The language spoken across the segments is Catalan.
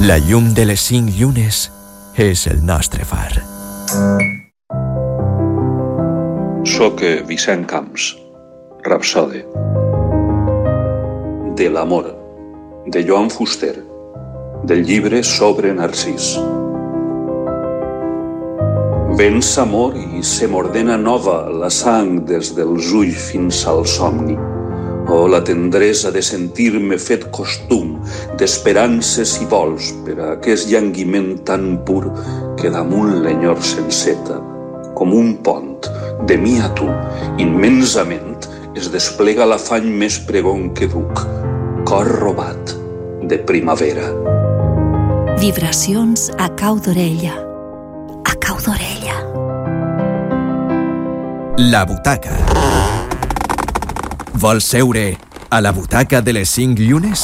La llum de les 5 llunes és el nostre far. Soc Vicent Camps, rapsode. De l'amor, de Joan Fuster, del llibre Sobre Narcís. Vens amor i se m'ordena nova la sang des dels ulls fins al somni. Oh, la tendresa de sentir-me fet costum d'esperances i vols per a aquest llanguiment tan pur que damunt l'enyor s'enceta, com un pont, de mi a tu, immensament, es desplega l'afany més pregon que duc, cor robat de primavera. Vibracions a cau d'orella. A cau d'orella. La butaca. Vols seure a la butaca de les 5 llunes?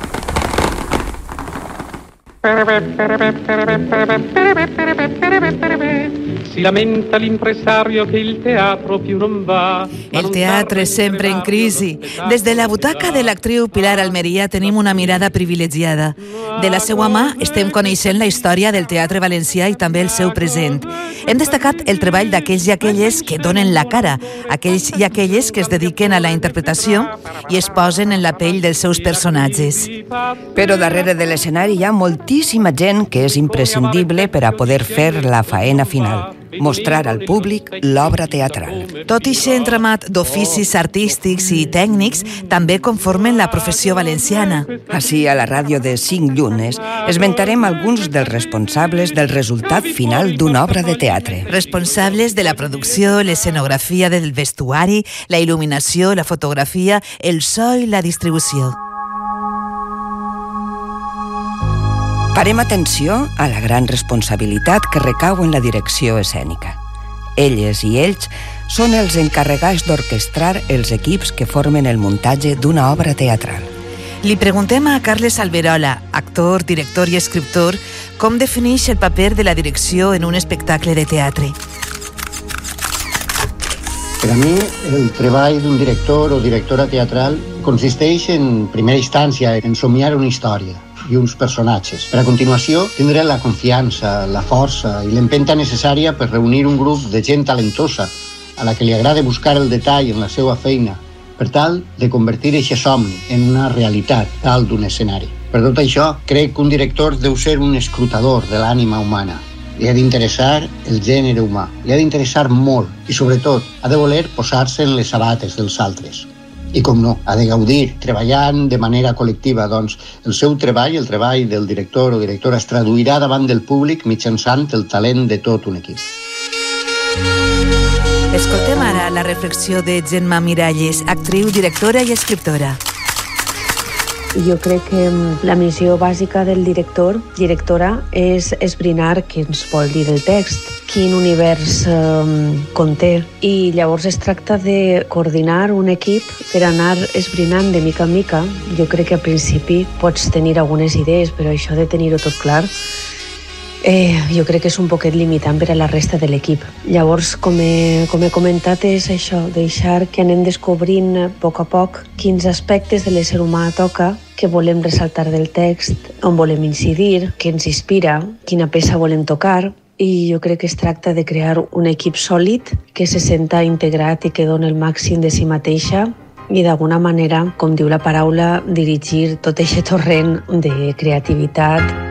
Si lamenta l'impresario che il teatro più non va. El teatre sempre en crisi. Des de la butaca de l'actriu Pilar Almeria tenim una mirada privilegiada. De la seva mà estem coneixent la història del teatre valencià i també el seu present. Hem destacat el treball d'aquells i aquelles que donen la cara, aquells i aquelles que es dediquen a la interpretació i es posen en la pell dels seus personatges. Però darrere de l'escenari hi ha moltíssima gent que és imprescindible per a poder fer la faena final. Mostrar al públic l'obra teatral. Tot i ser entramat d'oficis artístics i tècnics, també conformen la professió valenciana. Així, a la ràdio de 5 llunes, esmentarem alguns dels responsables del resultat final d'una obra de teatre. Responsables de la producció, l'escenografia del vestuari, la il·luminació, la fotografia, el so i la distribució. Parem atenció a la gran responsabilitat que recau en la direcció escènica. Elles i ells són els encarregats d'orquestrar els equips que formen el muntatge d'una obra teatral. Li preguntem a Carles Alberola, actor, director i escriptor, com defineix el paper de la direcció en un espectacle de teatre. Per a mi, el treball d'un director o directora teatral consisteix en primera instància en somiar una història i uns personatges. Per a continuació, tindre la confiança, la força i l'empenta necessària per reunir un grup de gent talentosa a la que li agrada buscar el detall en la seva feina, per tal de convertir aquest somni en una realitat dalt d'un escenari. Per tot això, crec que un director deu ser un escrutador de l'ànima humana. Li ha d'interessar el gènere humà, li ha d'interessar molt i, sobretot, ha de voler posar-se en les sabates dels altres. I, com no, ha de gaudir, treballant de manera col·lectiva, doncs el seu treball, el treball del director o directora, es traduirà davant del públic mitjançant el talent de tot un equip. Escoltem ara la reflexió de Gemma Miralles, actriu, directora i escriptora. Jo crec que la missió bàsica del director, directora, és esbrinar què ens vol dir el text, quin univers conté. I llavors es tracta de coordinar un equip per anar esbrinant de mica en mica. Jo crec que al principi pots tenir algunes idees, però això de tenir-ho tot clar jo crec que és un poquet limitant per a la resta de l'equip. Llavors, com he comentat, és això, deixar que anem descobrint a poc quins aspectes de l'ésser humà toca, què volem ressaltar del text, on volem incidir, què ens inspira, quina peça volem tocar. I jo crec que es tracta de crear un equip sòlid que se senta integrat i que dona el màxim de si mateixa i d'alguna manera, com diu la paraula, dirigir tot aquest torrent de creativitat.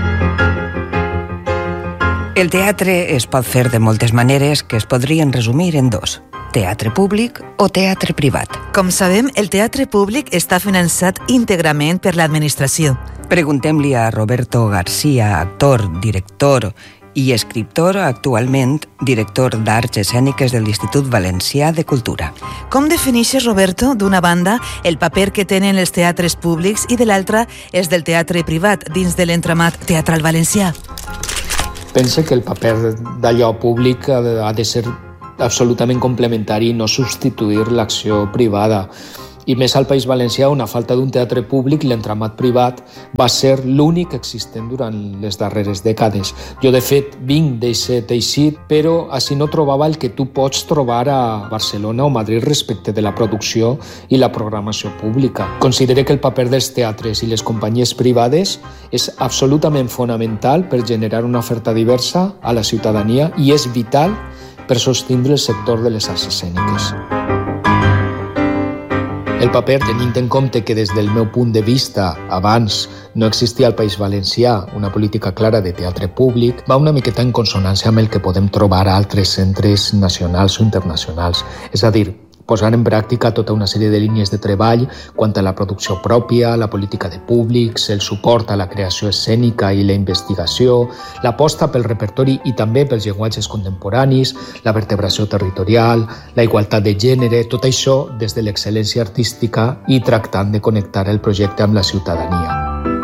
El teatre es pot fer de moltes maneres que es podrien resumir en dos: teatre públic o teatre privat. Com sabem, el teatre públic està finançat íntegrament per l'administració. Preguntem-li a Roberto García, actor, director i escriptor, actualment director d'Arts Escèniques de l'Institut Valencià de Cultura. Com defineixes, Roberto, d'una banda el paper que tenen els teatres públics i de l'altra és del teatre privat dins de l'entramat teatral valencià? Penso que el paper d'allò públic ha de ser absolutament complementari i no substituir l'acció privada. I més al País Valencià, on a falta d'un teatre públic, l'entramat privat va ser l'únic existent durant les darreres dècades. Jo, de fet, vinc d'aquest teixit, però així no trobava el que tu pots trobar a Barcelona o Madrid respecte de la producció i la programació pública. Considero que el paper dels teatres i les companyies privades és absolutament fonamental per generar una oferta diversa a la ciutadania i és vital per sostindre el sector de les arts escèniques. El paper, tenint en compte que des del meu punt de vista abans no existia al País Valencià una política clara de teatre públic, va una miqueta en consonància amb el que podem trobar a altres centres nacionals o internacionals. És a dir, posar en pràctica tota una sèrie de línies de treball quant a la producció pròpia, la política de públics, el suport a la creació escènica i la investigació, l'aposta pel repertori i també pels llenguatges contemporanis, la vertebració territorial, la igualtat de gènere, tot això des de l'excel·lència artística i tractant de connectar el projecte amb la ciutadania.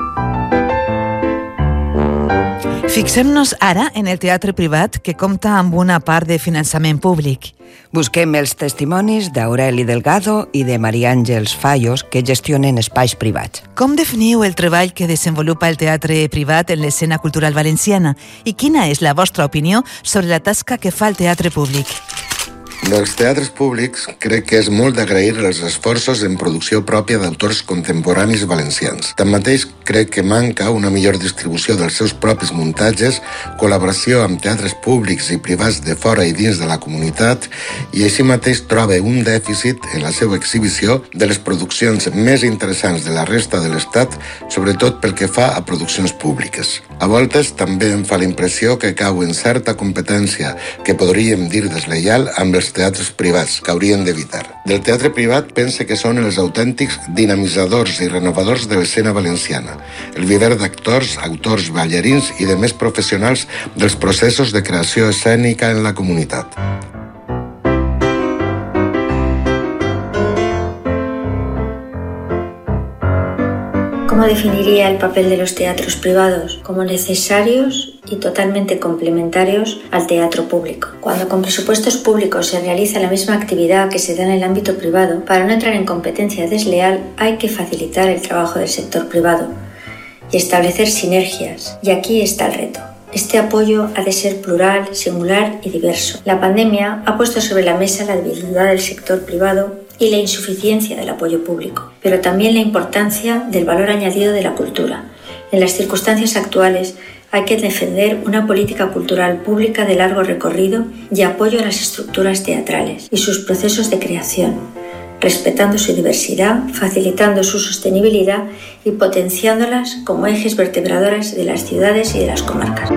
Fixem-nos ara en el teatre privat que compta amb una part de finançament públic. Busquem els testimonis d'Aureli Delgado i de Maria Àngels Fallos que gestionen espais privats. Com definiu el treball que desenvolupa el teatre privat en l'escena cultural valenciana i quina és la vostra opinió sobre la tasca que fa el teatre públic? Dels teatres públics crec que és molt d'agrair els esforços en producció pròpia d'autors contemporanis valencians. Tanmateix, crec que manca una millor distribució dels seus propis muntatges, col·laboració amb teatres públics i privats de fora i dins de la comunitat i així mateix troba un dèficit en la seva exhibició de les produccions més interessants de la resta de l'Estat, sobretot pel que fa a produccions públiques. A voltes també em fa la impressió que cau en certa competència que podríem dir deslleial amb els teatres privats, que haurien d'evitar. Del teatre privat pense que són els autèntics dinamitzadors i renovadors de l'escena valenciana, el viver d'actors, autors, ballarins i de més professionals dels processos de creació escènica en la comunitat. ¿Cómo definiría el papel de los teatros privados? Como necesarios y totalmente complementarios al teatro público. Cuando con presupuestos públicos se realiza la misma actividad que se da en el ámbito privado, para no entrar en competencia desleal hay que facilitar el trabajo del sector privado y establecer sinergias. Y aquí está el reto. Este apoyo ha de ser plural, singular y diverso. La pandemia ha puesto sobre la mesa la debilidad del sector privado y la insuficiencia del apoyo público, pero también la importancia del valor añadido de la cultura. En las circunstancias actuales hay que defender una política cultural pública de largo recorrido y apoyo a las estructuras teatrales y sus procesos de creación, respetando su diversidad, facilitando su sostenibilidad y potenciándolas como ejes vertebradores de las ciudades y de las comarcas.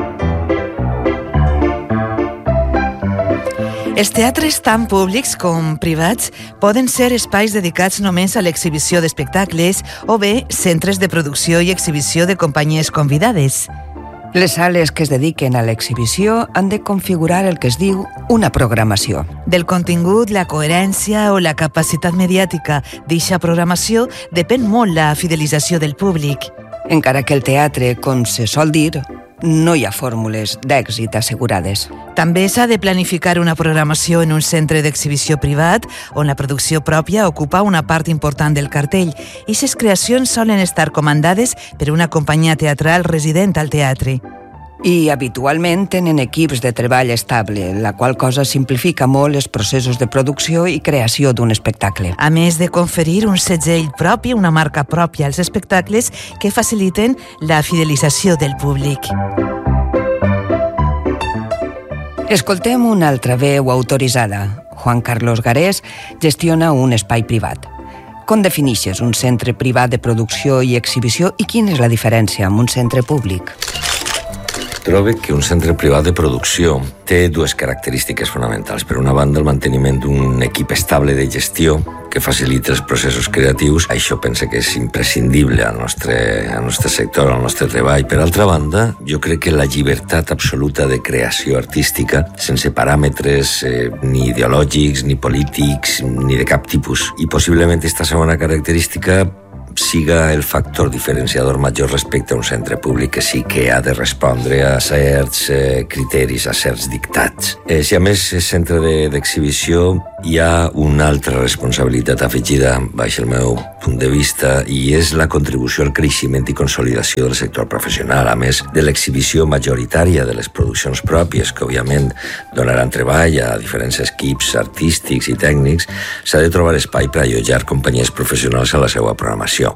Els teatres tant públics com privats poden ser espais dedicats només a l'exhibició d'espectacles o bé centres de producció i exhibició de companyies convidades. Les sales que es dediquen a l'exhibició han de configurar el que es diu una programació. Del contingut, la coherència o la capacitat mediàtica d'eixa programació depèn molt la fidelització del públic. Encara que el teatre, com se sol dir, no hi ha fórmules d'èxit assegurades. També s'ha de planificar una programació en un centre d'exhibició privat on la producció pròpia ocupa una part important del cartell. Eixes creacions solen estar comandades per una companyia teatral resident al teatre. I habitualment tenen equips de treball estable, la qual cosa simplifica molt els processos de producció i creació d'un espectacle. A més de conferir un segell propi, una marca pròpia als espectacles que faciliten la fidelització del públic. Escoltem una altra veu autoritzada. Juan Carlos Garés gestiona un espai privat. Com definixes un centre privat de producció i exhibició i quina és la diferència amb un centre públic? Trobo que un centre privat de producció té dues característiques fonamentals. Per una banda, el manteniment d'un equip estable de gestió que facilita els processos creatius. Això pense que és imprescindible al nostre sector, al nostre treball. Per altra banda, jo crec que la llibertat absoluta de creació artística, sense paràmetres ni ideològics, ni polítics, ni de cap tipus. I possiblement aquesta segona característica siga el factor diferenciador major respecte a un centre públic que sí que ha de respondre a certs criteris, a certs dictats. Si a més és centre d'exhibició, hi ha una altra responsabilitat afegida, baix el meu punt de vista, i és la contribució al creixement i consolidació del sector professional, a més de l'exhibició majoritària de les produccions pròpies, que òbviament donaran treball a diferents equips artístics i tècnics. S'ha de trobar espai per allotjar companyies professionals a la seva programació.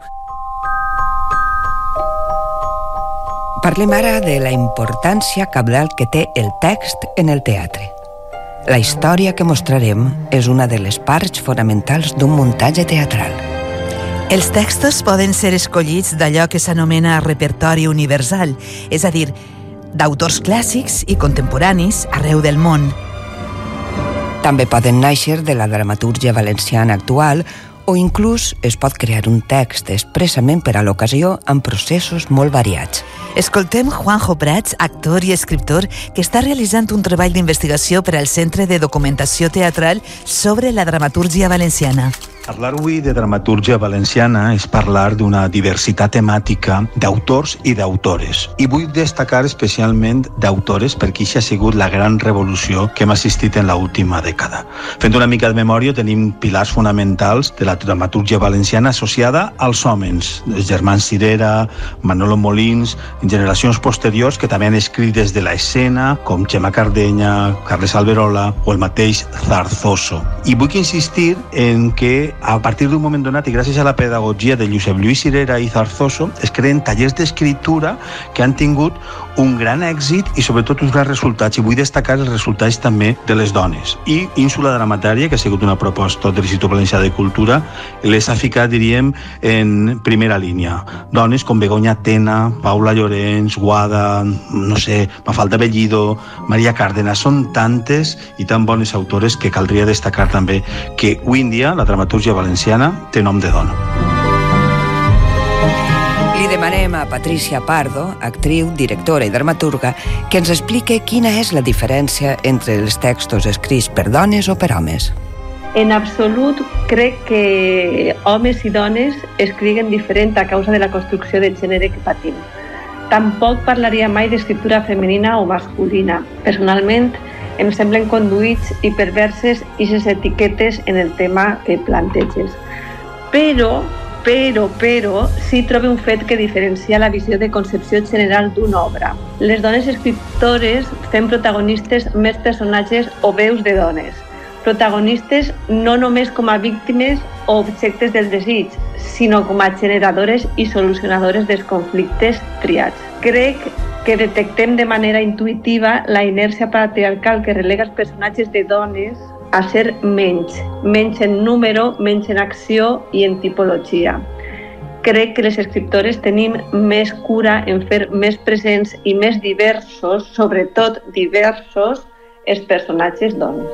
Parlem ara de la importància cabdal que té el text en el teatre. La història que mostrarem és una de les parts fonamentals d'un muntatge teatral. Els textos poden ser escollits d'allò que s'anomena repertori universal, és a dir, d'autors clàssics i contemporanis arreu del món. També poden néixer de la dramatúrgia valenciana actual o inclús es pot crear un text expressament per a l'ocasió amb processos molt variats. Escoltem Juanjo Prats, actor i escriptor, que està realitzant un treball d'investigació per al Centre de Documentació Teatral sobre la dramatúrgia valenciana. Parlar avui de dramatúrgia valenciana és parlar d'una diversitat temàtica d'autors i d'autores. I vull destacar especialment d'autores perquè això ha sigut la gran revolució que hem assistit en l'última dècada. Fent una mica de memòria, tenim pilars fonamentals de la dramatúrgia valenciana associada als hòmens, els germans Cirera, Manolo Molins, en generacions posteriors que també han escrit des de l'escena, com Gemma Cardenya, Carles Alberola o el mateix Zarzoso. I vull insistir en que a partir d'un moment donat i gràcies a la pedagogia de Josep Lluís Cirera i Zarzoso es creen tallers d'escriptura que han tingut un gran èxit i sobretot uns grans resultats, i vull destacar els resultats també de les dones. I Ínsula Dramatària, que ha sigut una proposta de l'Institut Valencià de Cultura, les ha ficat, diríem, en primera línia. Dones com Begoña Tena, Paula Llorenç, Guada, no sé, Mafalda Bellido, Maria Cárdenas, són tantes i tan bones autores que caldria destacar també que avui en dia la dramatúrgia valenciana té nom de dona. Li demanem a Patricia Pardo, actriu, directora i dramaturga, que ens explique quina és la diferència entre els textos escrits per dones o per homes. En absolut crec que homes i dones escriguen diferent a causa de la construcció de gènere que patim. Tampoc parlaria mai d'escriptura femenina o masculina. Personalment, em semblen conduïts i perverses aquestes etiquetes en el tema que planteges. Però, sí trobo un fet que diferencia la visió de concepció general d'una obra. Les dones escriptores fem protagonistes més personatges o veus de dones. Protagonistes no només com a víctimes o objectes del desig, sinó com a generadores i solucionadores dels conflictes triats. Crec que detectem de manera intuïtiva la inèrcia patriarcal que relega els personatges de dones a ser menys en número, menys en acció i en tipologia. Crec que les escriptores tenim més cura en fer més presents i més diversos, sobretot diversos, els personatges dones.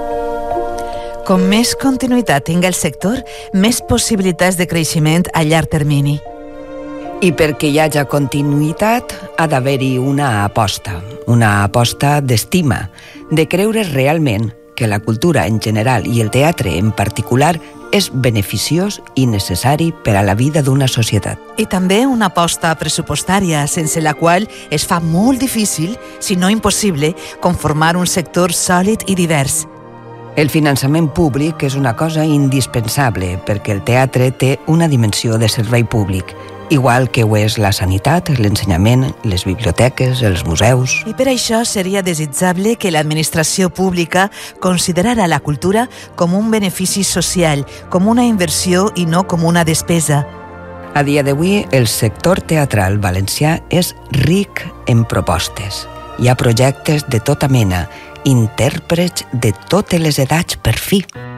Com més continuïtat tingui el sector, més possibilitats de creixement a llarg termini. I perquè hi hagi continuïtat, ha d'haver-hi una aposta d'estima, de creure realment que la cultura en general i el teatre en particular és beneficiós i necessari per a la vida d'una societat. I també una aposta pressupostària, sense la qual es fa molt difícil, si no impossible, conformar un sector sòlid i divers. El finançament públic és una cosa indispensable perquè el teatre té una dimensió de servei públic, igual que ho és la sanitat, l'ensenyament, les biblioteques, els museus. I per això seria desitjable que l'administració pública considerara la cultura com un benefici social, com una inversió i no com una despesa. A dia d'avui, el sector teatral valencià és ric en propostes. Hi ha projectes de tota mena, intèrprets de totes les edats per fi.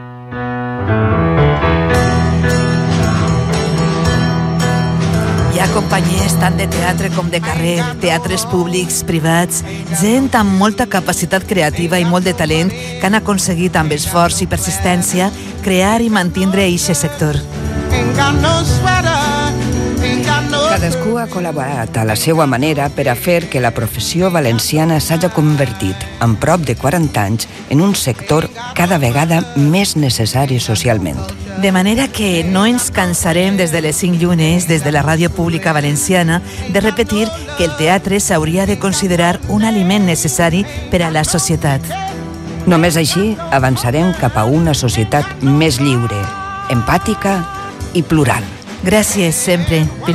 Hi ha companyies tant de teatre com de carrer, teatres públics, privats, gent amb molta capacitat creativa i molt de talent que han aconseguit amb esforç i persistència crear i mantindre eixe sector. Cadascú ha col·laborat a la seva manera per a fer que la professió valenciana s'hagi convertit, en prop de 40 anys, en un sector cada vegada més necessari socialment. De manera que no ens cansarem des de les 5 llunes, des de la ràdio pública valenciana, de repetir que el teatre s'hauria de considerar un aliment necessari per a la societat. Només així avançarem cap a una societat més lliure, empàtica i plural. Gràcies sempre, Pilar.